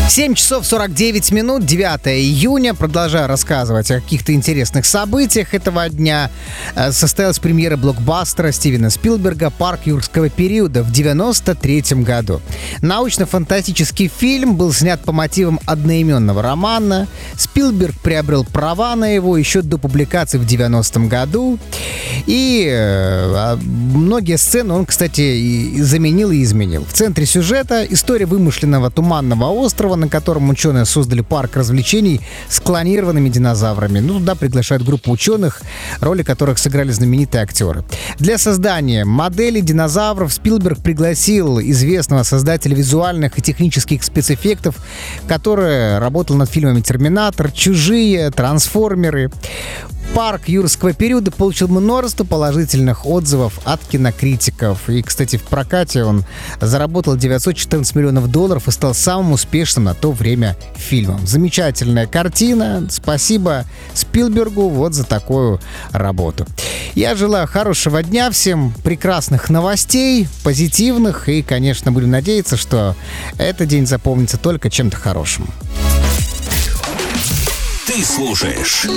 7 часов 49 минут, 9 июня. Продолжаю рассказывать о каких-то интересных событиях этого дня. Состоялась премьера блокбастера Стивена Спилберга «Парк юрского периода» в 1993 году. Научно-фантастический фильм был снят по мотивам одноименного романа. Спилберг приобрел права на его еще до публикации в 90-м году. И многие сцены он, кстати, и заменил и изменил. В центре сюжета история вымышленного туманного острова, на котором ученые создали парк развлечений с клонированными динозаврами. Туда приглашают группу ученых, роли которых сыграли знаменитые актеры. Для создания модели динозавров Спилберг пригласил известного создателя визуальных и технических спецэффектов, который работал над фильмами «Терминатор», «Чужие», «Трансформеры». «Парк юрского периода» получил множество положительных отзывов от кинокритиков. И, кстати, в прокате он заработал $914 миллионов и стал самым успешным на то время фильмом. Замечательная картина. Спасибо Спилбергу за такую работу. Я желаю хорошего дня всем, прекрасных новостей, позитивных. И, конечно, будем надеяться, что этот день запомнится только чем-то хорошим. Ты слушаешь